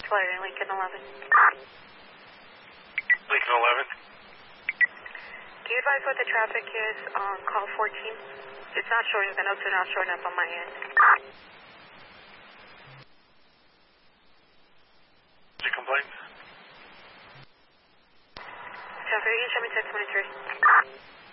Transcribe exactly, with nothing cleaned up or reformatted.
Flyer, Lincoln eleven. Lincoln eleven. Can you advise what the traffic is on call fourteen? It's not showing, the notes are not showing up on my end. What's your complaint? Traffic, you can show me text twenty-three.